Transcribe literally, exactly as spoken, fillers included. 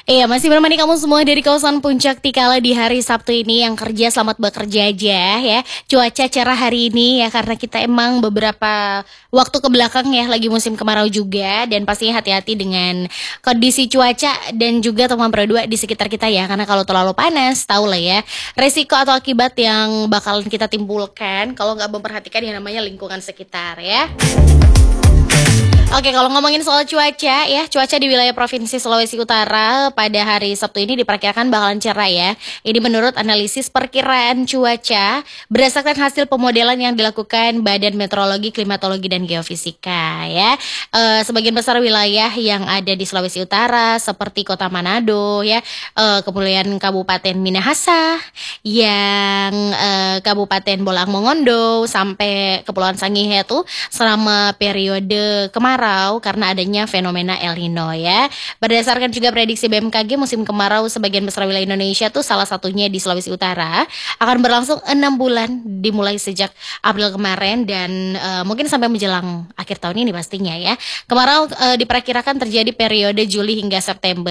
Iya, masih menemani kamu semua dari kawasan Puncak Tikala di hari Sabtu ini. Yang kerja selamat bekerja aja ya. Cuaca cerah hari ini ya, karena kita emang beberapa waktu ke belakang ya lagi musim kemarau juga. Dan pastinya hati-hati dengan kondisi cuaca dan juga teman dua di sekitar kita ya. Karena kalau terlalu panas, tahu lah ya resiko atau akibat yang bakalan kita timbulkan kalau nggak memperhatikan yang namanya lingkungan sekitar ya. Oke, kalau ngomongin soal cuaca ya, cuaca di wilayah Provinsi Sulawesi Utara pada hari Sabtu ini diperkirakan bakalan cerah ya. Ini menurut analisis perkiraan cuaca berdasarkan hasil pemodelan yang dilakukan Badan Meteorologi, Klimatologi, dan Geofisika ya. Eh, sebagian besar wilayah yang ada di Sulawesi Utara seperti Kota Manado ya, eh, kemudian Kabupaten Minahasa, yang eh, Kabupaten Bolang Mongondo sampai Kepulauan Sangihe tuh selama periode kemarau karena adanya fenomena El Nino ya. Berdasarkan juga prediksi B M K G, musim kemarau sebagian besar wilayah Indonesia tuh salah satunya di Sulawesi Utara akan berlangsung enam bulan dimulai sejak April kemarin dan eh, mungkin sampai menjelang akhir tahun ini pastinya ya. Kemarau eh, diperkirakan terjadi periode Juli hingga September.